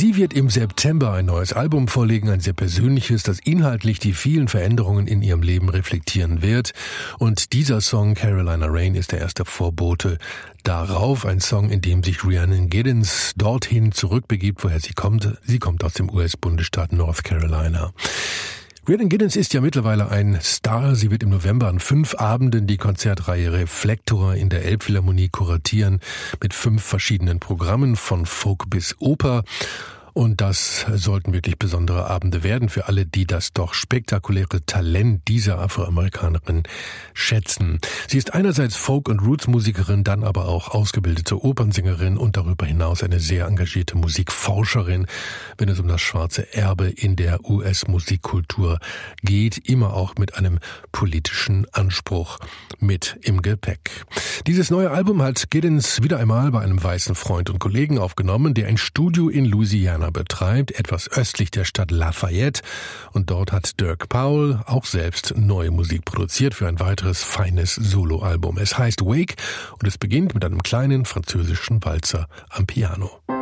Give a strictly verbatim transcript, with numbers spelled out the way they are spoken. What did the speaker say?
Sie wird im September ein neues Album vorlegen, ein sehr persönliches, das inhaltlich die vielen Veränderungen in ihrem Leben reflektieren wird. Und dieser Song Carolina Rain ist der erste Vorbote darauf. Ein Song, in dem sich Rhiannon Giddens dorthin zurückbegibt, woher sie kommt. Sie kommt aus dem U S-Bundesstaat North Carolina. Rhiannon Giddens ist ja mittlerweile ein Star. Sie wird im November an fünf Abenden die Konzertreihe Reflektor in der Elbphilharmonie kuratieren mit fünf verschiedenen Programmen von Folk bis Oper. Und das sollten wirklich besondere Abende werden für alle, die das doch spektakuläre Talent dieser Afroamerikanerin schätzen. Sie ist einerseits Folk- und Roots-Musikerin, dann aber auch ausgebildete Opernsängerin und darüber hinaus eine sehr engagierte Musikforscherin, wenn es um das schwarze Erbe in der U S-Musikkultur geht, immer auch mit einem politischen Anspruch mit im Gepäck. Dieses neue Album hat Giddens wieder einmal bei einem weißen Freund und Kollegen aufgenommen, der ein Studio in Louisiana betreibt, etwas östlich der Stadt Lafayette. Und dort hat Dirk Powell auch selbst neue Musik produziert für ein weiteres feines Soloalbum. Es heißt Wake und es beginnt mit einem kleinen französischen Walzer am Piano.